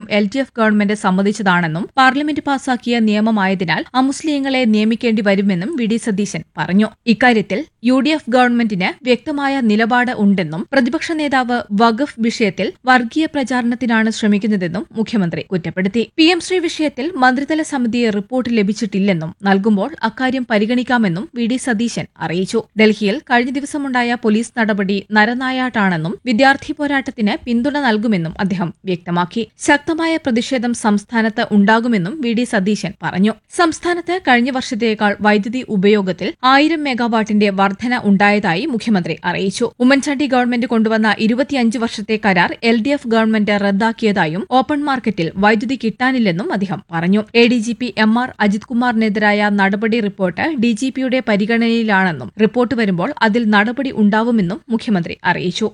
LDF government സമ്മതിച്ചതാണെന്നും parliament പാസാക്കിയ നിയമമായതിനാൽ അമുസ്ലിങ്ങളെ നിയമിക്കേണ്ടി വരുമെന്നും V D Satheesan പറഞ്ഞു. ഇക്കാര്യത്തിൽ UDF ഗവൺമെന്റിന് വ്യക്തമായ നിലപാട് ഉണ്ടെന്നും പ്രതിപക്ഷ നേതാവ് വഖഫ് വിഷയത്തിൽ വർഗീയ പ്രചാരണത്തിനാണ് ശ്രമിക്കുന്നതെന്നും മുഖ്യമന്ത്രി കുറ്റപ്പെടുത്തി. PM ശ്രീ വിഷയത്തിൽ മന്ത്രിതല സമിതിയെ റിപ്പോർട്ട് ലഭിച്ചിട്ടില്ലെന്നും നൽകുമ്പോൾ അക്കാര്യം പരിഗണിക്കാമെന്നും വി ഡി സതീശൻ അറിയിച്ചു. ഡൽഹിയിൽ കഴിഞ്ഞ ദിവസമുണ്ടായ പോലീസ് നടപടി നരനായാട്ടാണെന്നും വിദ്യാർത്ഥി പോരാട്ടത്തിന് പിന്തുണ നൽകുമെന്നും അദ്ദേഹം വ്യക്തമാക്കി. ശക്തമായ പ്രതിഷേധം സംസ്ഥാനത്ത് ഉണ്ടാകുമെന്നും വി ഡി സതീശൻ പറഞ്ഞു. സംസ്ഥാനത്ത് കഴിഞ്ഞ വർഷത്തേക്കാൾ വൈദ്യുതി ഉപയോഗത്തിൽ 1000 മെഗാവാട്ടിന്റെ വർധന ഉണ്ടായതായി മുഖ്യമന്ത്രി അറിയിച്ചു. ഉമ്മൻചാണ്ടി ഗവൺമെന്റ് കൊണ്ടുവന്ന 25 വർഷത്തെ കരാർ LDF ഗവൺമെന്റ് റദ്ദാക്കിയതായും ഓപ്പൺ മാർക്കറ്റിൽ വൈദ്യുതി കിട്ടാനില്ലെന്നും അദ്ദേഹം പറഞ്ഞു. ADGP MR അജിത് കുമാറിനെതിരായ നടപടി റിപ്പോർട്ട് DGPയുടെ പരിഗണനയിലാണെന്നും റിപ്പോർട്ട് വരുമ്പോൾ അതിൽ നടപടി ഉണ്ടാവുമെന്നും മുഖ്യമന്ത്രി അറിയിച്ചു.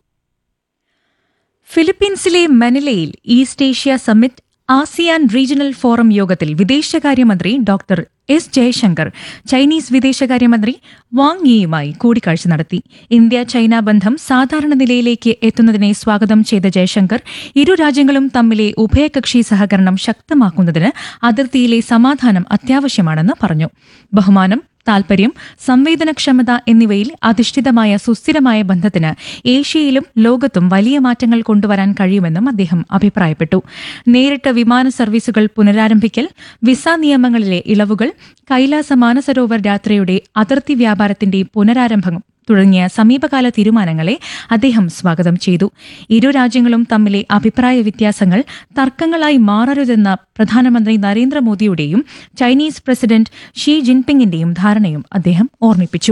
ഫിലിപ്പീൻസിലെ മനിലയിൽ east Asia summit ASEAN regional forum യോഗത്തിൽ വിദേശകാര്യമന്ത്രി ഡോക്ടർ എസ് ജയശങ്കർ ചൈനീസ് വിദേശകാര്യമന്ത്രി വാങ് യിയുമായി കൂടിക്കാഴ്ച നടത്തി. ഇന്ത്യ ചൈന ബന്ധം സാധാരണ നിലയിലേക്ക് എത്തുന്നതിനെ സ്വാഗതം ചെയ്ത ജയശങ്കർ ഇരു രാജ്യങ്ങളും തമ്മിലെ ഉഭയകക്ഷി സഹകരണം ശക്തമാക്കുന്നതിന് അതിർത്തിയിലെ സമാധാനം അത്യാവശ്യമാണെന്ന് പറഞ്ഞു. ബഹുമാനം, താൽപര്യം, സംവേദനക്ഷമത എന്നിവയിൽ അധിഷ്ഠിതമായ സുസ്ഥിരമായ ബന്ധത്തിന് ഏഷ്യയിലും ലോകത്തും വലിയ മാറ്റങ്ങൾ കൊണ്ടുവരാൻ കഴിയുമെന്നും അദ്ദേഹം അഭിപ്രായപ്പെട്ടു. നേരിട്ട് വിമാന സർവീസുകൾ പുനരാരംഭിക്കൽ, വിസ നിയമങ്ങളിലെ ഇളവുകൾ, കൈലാസ മാനസരോവർ യാത്രയുടെ അതിർത്തി വ്യാപാരത്തിന്റെ പുനരാരംഭം തുടങ്ങിയ സമീപകാല തീരുമാനങ്ങളെ അദ്ദേഹം സ്വാഗതം ചെയ്തു. ഇരു രാജ്യങ്ങളും തമ്മിലെ അഭിപ്രായ വ്യത്യാസങ്ങൾ തർക്കങ്ങളായി മാറരുതെന്ന പ്രധാനമന്ത്രി നരേന്ദ്രമോദിയുടെയും ചൈനീസ് പ്രസിഡന്റ് ഷീ ജിൻപിങ്ങിന്റെയും ധാരണയും അദ്ദേഹം ഓർമ്മിപ്പിച്ചു.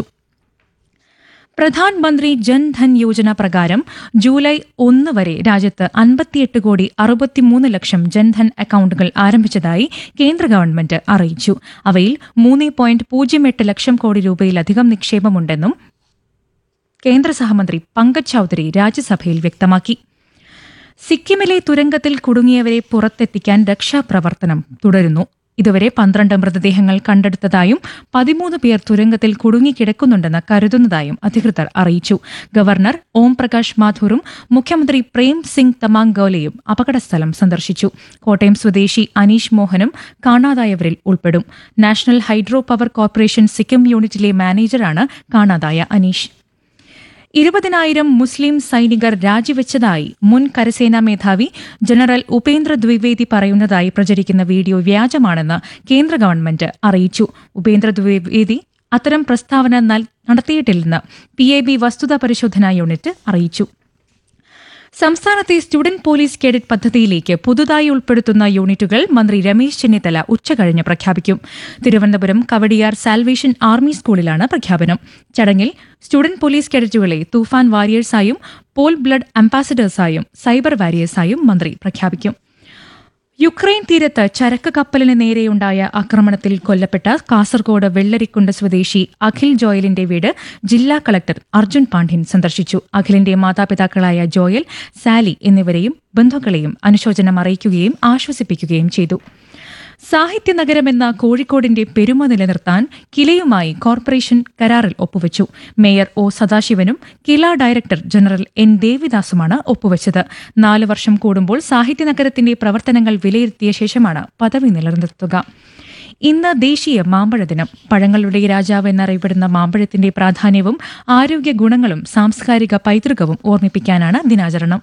പ്രധാൻമന്ത്രി ജൻധൻ യോജന പ്രകാരം ജൂലൈ 1 വരെ രാജ്യത്ത് 58,63,00,000 ജൻധൻ അക്കൌണ്ടുകൾ ആരംഭിച്ചതായി കേന്ദ്ര ഗവൺമെന്റ് അറിയിച്ചു. അവയിൽ 3.08 ലക്ഷം കോടി രൂപയിലധികം നിക്ഷേപമുണ്ടെന്നും കേന്ദ്ര സഹമന്ത്രി പങ്കജ് ചൌധരി രാജ്യസഭയിൽ വ്യക്തമാക്കി. സിക്കിമിലെ തുരങ്കത്തിൽ കുടുങ്ങിയവരെ പുറത്തെത്തിക്കാൻ രക്ഷാപ്രവർത്തനം തുടരുന്നു. ഇതുവരെ 12 മൃതദേഹങ്ങൾ കണ്ടെടുത്തതായും 13 പേർ തുരങ്കത്തിൽ കുടുങ്ങിക്കിടക്കുന്നുണ്ടെന്ന് കരുതുന്നതായും അധികൃതർ അറിയിച്ചു. ഗവർണർ ഓം പ്രകാശ് മാഥൂറും മുഖ്യമന്ത്രി പ്രേം സിംഗ് തമാങ് ഗോലയും അപകടസ്ഥലം സന്ദർശിച്ചു. കോട്ടയം സ്വദേശി അനീഷ് മോഹനും കാണാതായവരിൽ ഉൾപ്പെടും. National hydro power corporation Sikkim യൂണിറ്റിലെ മാനേജറാണ് കാണാതായ അനീഷ്. 20,000 മുസ്ലിം സൈനികർ രാജിവെച്ചതായി മുൻ കരസേനാ മേധാവി ജനറൽ ഉപേന്ദ്ര ദ്വിവേദി പറയുന്നതായി പ്രചരിക്കുന്ന വീഡിയോ വ്യാജമാണെന്ന് കേന്ദ്ര ഗവൺമെന്റ് അറിയിച്ചു. ഉപേന്ദ്ര ദ്വിവേദി അത്തരം പ്രസ്താവന നടത്തിയിട്ടില്ലെന്ന് PIB വസ്തുതാ പരിശോധനാ യൂണിറ്റ് അറിയിച്ചു. സംസ്ഥാനത്തെ സ്റ്റുഡന്റ് പോലീസ് കേഡറ്റ് പദ്ധതിയിലേക്ക് പുതുതായി ഉൾപ്പെടുത്തുന്ന യൂണിറ്റുകൾ മന്ത്രി രമേശ് ചെന്നിത്തല ഉച്ചകഴിഞ്ഞ് പ്രഖ്യാപിക്കും. തിരുവനന്തപുരം കവടിയാർ സാൽവേഷൻ ആർമി സ്കൂളിലാണ് പ്രഖ്യാപനം. ചടങ്ങിൽ സ്റ്റുഡന്റ് പോലീസ് കേഡറ്റുകളെ തൂഫാൻ വാരിയേഴ്സായും പോൾ ബ്ലഡ് അംബാസഡേഴ്സായും സൈബർ വാരിയേഴ്സായും മന്ത്രി പ്രഖ്യാപിക്കും. യുക്രൈൻ തീരത്ത് ചരക്ക് കപ്പലിന് നേരെയുണ്ടായ ആക്രമണത്തിൽ കൊല്ലപ്പെട്ട കാസർഗോഡ് വെള്ളരിക്കുണ്ട് സ്വദേശി അഖിൽ ജോയലിന്റെ വീട് ജില്ലാ കളക്ടർ അർജുൻ പാണ്ഡ്യൻ സന്ദർശിച്ചു. അഖിലിന്റെ മാതാപിതാക്കളായ ജോയൽ, സാലി എന്നിവരെയും ബന്ധുക്കളെയും അനുശോചനം അറിയിക്കുകയും ആശ്വസിപ്പിക്കുകയും ചെയ്തു. സാഹിത്യനഗരമെന്ന കോഴിക്കോടിന്റെ പെരുമ നിലനിർത്താൻ കിലയുമായി കോർപ്പറേഷൻ കരാറിൽ ഒപ്പുവച്ചു. മേയർ ഒ സദാശിവനും കില ഡയറക്ടർ ജനറൽ N ദേവിദാസുമാണ് ഒപ്പുവച്ചത്. 4 വർഷം കൂടുമ്പോൾ സാഹിത്യനഗരത്തിന്റെ പ്രവർത്തനങ്ങൾ വിലയിരുത്തിയ ശേഷമാണ് പദവി നിലനിർത്തുക. ഇന്ന് ദേശീയ മാമ്പഴ ദിനം. പഴങ്ങളുടെ രാജാവ് എന്നറിയപ്പെടുന്ന മാമ്പഴത്തിന്റെ പ്രാധാന്യവും ആരോഗ്യ ഗുണങ്ങളും സാംസ്കാരിക പൈതൃകവും ഓർമ്മിപ്പിക്കാനാണ് ദിനാചരണം.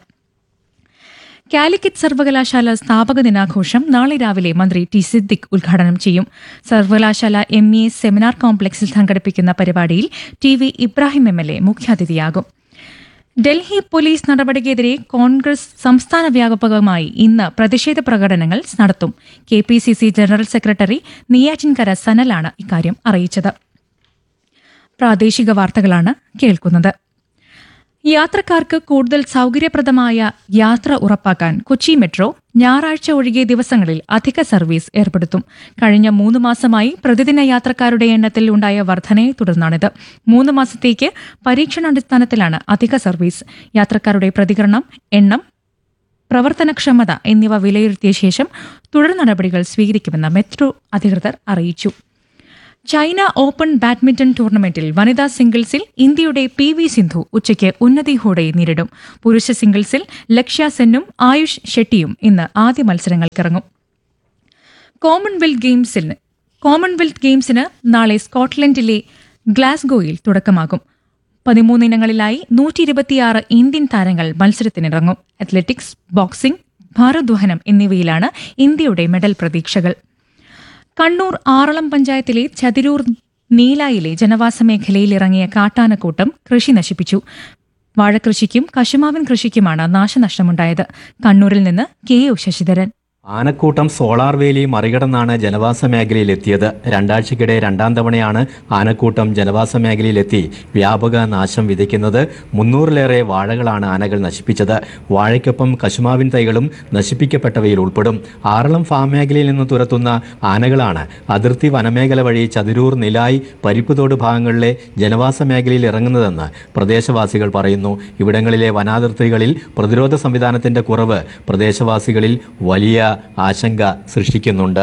കാലിക്കറ്റ് സർവകലാശാല സ്ഥാപക ദിനാഘോഷം നാളെ രാവിലെ മന്ത്രി ടി സിദ്ദിഖ് ഉദ്ഘാടനം ചെയ്യും. സർവകലാശാല MA സെമിനാർ കോംപ്ലക്സിൽ സംഘടിപ്പിക്കുന്ന പരിപാടിയിൽ TV ഇബ്രാഹിം MLA മുഖ്യാതിഥിയാകും. ഡൽഹി പോലീസ് നടപടിക്കെതിരെ കോൺഗ്രസ് സംസ്ഥാന വ്യാപകമായി ഇന്ന് പ്രതിഷേധ പ്രകടനങ്ങൾ നടത്തും. KPCC ജനറൽ സെക്രട്ടറി നെയ്യാറ്റിൻകര സനലാണ് ഇക്കാര്യം അറിയിച്ചത്. പ്രാദേശിക വാർത്തകളാണ് കേൾക്കുന്നത്. യാത്രക്കാർക്ക് കൂടുതൽ സൌകര്യപ്രദമായ യാത്ര ഉറപ്പാക്കാൻ കൊച്ചി മെട്രോ ഞായറാഴ്ച ഒഴികെ ദിവസങ്ങളിൽ അധിക സർവീസ് ഏർപ്പെടുത്തും. കഴിഞ്ഞ 3 മാസമായി പ്രതിദിന യാത്രക്കാരുടെ എണ്ണത്തിൽ ഉണ്ടായ വർധനയെ തുടർന്നാണിത്. 3 മാസത്തേക്ക് പരീക്ഷണാടിസ്ഥാനത്തിലാണ് അധിക സർവീസ്. യാത്രക്കാരുടെ പ്രതികരണം, എണ്ണം, പ്രവർത്തനക്ഷമത എന്നിവ വിലയിരുത്തിയ ശേഷം തുടർ നടപടികൾ സ്വീകരിക്കുമെന്ന് മെട്രോ അധികൃതർ അറിയിച്ചു. ചൈന ഓപ്പൺ ബാഡ്മിന്റൺ ടൂർണമെന്റിൽ വനിതാ സിംഗിൾസിൽ ഇന്ത്യയുടെ PV സിന്ധു ഉച്ചയ്ക്ക് ഉന്നതി ഹൂഡയെ നേരിടും. പുരുഷ സിംഗിൾസിൽ ലക്ഷ്യ സെന്നും ആയുഷ് ഷെട്ടിയും ഇന്ന് ആദ്യ മത്സരങ്ങൾക്കിറങ്ങും. കോമൺവെൽത്ത് ഗെയിംസിന് നാളെ സ്കോട്ട്ലൻഡിലെ ഗ്ലാസ്ഗോയിൽ തുടക്കമാകും. 13 ഇനങ്ങളിലായി 126 ഇന്ത്യൻ താരങ്ങൾ മത്സരത്തിനിറങ്ങും. അത്ലറ്റിക്സ്, ബോക്സിംഗ്, ഭാരോദ്വഹനം എന്നിവയിലാണ് ഇന്ത്യയുടെ മെഡൽ പ്രതീക്ഷകൾ. കണ്ണൂർ ആറളം പഞ്ചായത്തിലെ ചതിരൂർ നീലായിലെ ജനവാസ മേഖലയിൽ ഇറങ്ങിയ കാട്ടാനക്കൂട്ടം കൃഷി നശിപ്പിച്ചു. വാഴകൃഷിക്കും കശുമാവിൻ കൃഷിക്കുമാണ് നാശനഷ്ടമുണ്ടായത്. കണ്ണൂരിൽ നിന്ന് KO ശശിധരൻ. ആനക്കൂട്ടം സോളാർ വേലി മറികടന്നാണ് ജനവാസ മേഖലയിലെത്തിയത്. രണ്ടാഴ്ചക്കിടെ രണ്ടാം തവണയാണ് ആനക്കൂട്ടം ജനവാസ മേഖലയിലെത്തി വ്യാപക നാശം വിതയ്ക്കുന്നത്. 300-ലേറെ വാഴകളാണ് ആനകൾ നശിപ്പിച്ചത്. വാഴയ്ക്കൊപ്പം കശുമാവിൻ തൈകളും നശിപ്പിക്കപ്പെട്ടവയിൽ ഉൾപ്പെടും. ആറളം ഫാം മേഖലയിൽ നിന്ന് തുരത്തുന്ന ആനകളാണ് അതിർത്തി വനമേഖല വഴി ചതിരൂർ, നിലായ്, പരിപ്പുതോട് ഭാഗങ്ങളിലെ ജനവാസ മേഖലയിൽ ഇറങ്ങുന്നതെന്ന് പ്രദേശവാസികൾ പറയുന്നു. ഇവിടങ്ങളിലെ വനാതിർത്തികളിൽ പ്രതിരോധ സംവിധാനത്തിന്റെ കുറവ് പ്രദേശവാസികളിൽ വലിയ ആശങ്ക സൃഷ്ടിക്കുന്നുണ്ട്.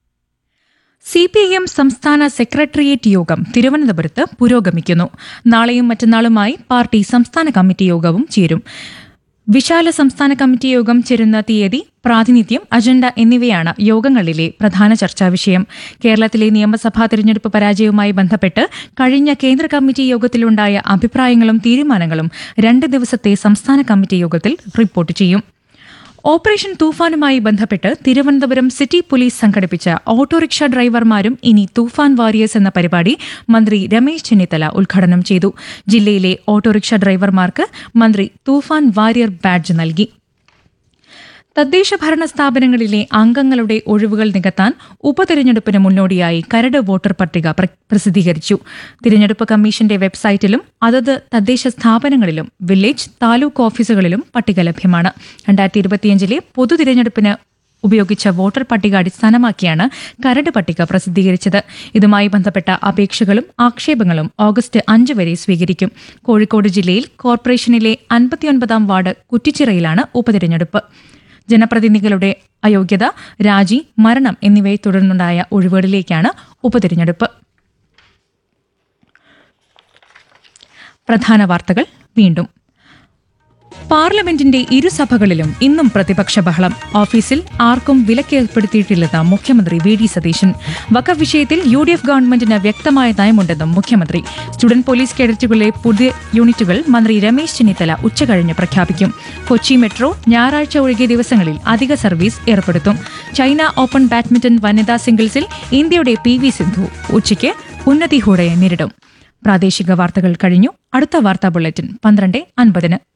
CPIM സംസ്ഥാന സെക്രട്ടേറിയറ്റ് യോഗം തിരുവനന്തപുരത്ത് പുരോഗമിക്കുന്നു. നാളെയും മറ്റന്നാളുമായി പാർട്ടി സംസ്ഥാന കമ്മിറ്റി യോഗവും ചേരും. വിശാല സംസ്ഥാന കമ്മിറ്റി യോഗം ചേരുന്ന തീയതി, പ്രാതിനിധ്യം, അജണ്ട എന്നിവയാണ് യോഗങ്ങളിലെ പ്രധാന ചർച്ചാ വിഷയം. കേരളത്തിലെ നിയമസഭാ തെരഞ്ഞെടുപ്പ് പരാജയവുമായി ബന്ധപ്പെട്ട് കഴിഞ്ഞ കേന്ദ്ര കമ്മിറ്റി യോഗത്തിലുണ്ടായ അഭിപ്രായങ്ങളും തീരുമാനങ്ങളും 2 ദിവസത്തെ സംസ്ഥാന കമ്മിറ്റി യോഗത്തിൽ റിപ്പോർട്ട് ചെയ്യും. ഓപ്പറേഷൻ തൂഫാനുമായി ബന്ധപ്പെട്ട് തിരുവനന്തപുരം സിറ്റി പോലീസ് സംഘടിപ്പിച്ച ഓട്ടോറിക്ഷ ഡ്രൈവർമാരും ഇനി തൂഫാൻ വാരിയേഴ്സ് എന്ന പരിപാടി മന്ത്രി രമേശ് ചെന്നിത്തല ഉദ്ഘാടനം ചെയ്തു. ജില്ലയിലെ ഓട്ടോറിക്ഷ ഡ്രൈവർമാർക്ക് മന്ത്രി തൂഫാൻ വാരിയർ ബാഡ്ജ് നൽകി. തദ്ദേശ ഭരണ സ്ഥാപനങ്ങളിലെ അംഗങ്ങളുടെ ഒഴിവുകൾ നികത്താൻ ഉപതെരഞ്ഞെടുപ്പിന് മുന്നോടിയായി കരട് വോട്ടർ പട്ടിക പ്രസിദ്ധീകരിച്ചു. തിരഞ്ഞെടുപ്പ് കമ്മീഷന്റെ വെബ്സൈറ്റിലും അതത് തദ്ദേശ സ്ഥാപനങ്ങളിലും വില്ലേജ്, താലൂക്ക് ഓഫീസുകളിലും പട്ടിക ലഭ്യമാണ്. 2025 പൊതു തിരഞ്ഞെടുപ്പിന് ഉപയോഗിച്ച വോട്ടർ പട്ടിക അടിസ്ഥാനമാക്കിയാണ് കരട് പട്ടിക പ്രസിദ്ധീകരിച്ചത്. ഇതുമായി ബന്ധപ്പെട്ട അപേക്ഷകളും ആക്ഷേപങ്ങളും ഓഗസ്റ്റ് 5 വരെ സ്വീകരിക്കും. കോഴിക്കോട് ജില്ലയിൽ കോർപ്പറേഷനിലെ 59-ാം വാർഡ് കുറ്റിച്ചിറയിലാണ് ഉപതിരഞ്ഞെടുപ്പ്. ജനപ്രതിനിധികളുടെ അയോഗ്യത, രാജി, മരണം എന്നിവയെ തുടർന്നുണ്ടായ ഒഴിവുകളിലേക്കാണ് ഉപതിരഞ്ഞെടുപ്പ്. പ്രധാന വാർത്തകൾ വീണ്ടും. പാർലമെന്റിന്റെ ഇരുസഭകളിലും ഇന്നും പ്രതിപക്ഷ ബഹളം. ഓഫീസിൽ ആർക്കും വിലക്കേർപ്പെടുത്തിയിട്ടില്ലെന്ന് മുഖ്യമന്ത്രി VD സതീശൻ. വഖഫ് വിഷയത്തിൽ UDF ഗവൺമെന്റിന് വ്യക്തമായ നയമുണ്ടെന്നും മുഖ്യമന്ത്രി. സ്റ്റുഡന്റ് പോലീസ് കേഡറ്റുകളിലെ പുതിയ യൂണിറ്റുകൾ മന്ത്രി രമേശ് ചെന്നിത്തല ഉച്ചകഴിഞ്ഞ് പ്രഖ്യാപിക്കും. കൊച്ചി മെട്രോ ഞായറാഴ്ച ഒഴികെ ദിവസങ്ങളിൽ അധിക സർവീസ് ഏർപ്പെടുത്തും. ചൈന ഓപ്പൺ ബാഡ്മിന്റൺ വനിതാ സിംഗിൾസിൽ ഇന്ത്യയുടെ PV സിന്ധു ഉച്ചയ്ക്ക് ഉന്നതി ഹൂഡയെ നേരിടും. പ്രാദേശിക വാർത്തകൾ കഴിഞ്ഞു. അടുത്ത വാർത്താ ബുള്ളറ്റിൻ 12:50.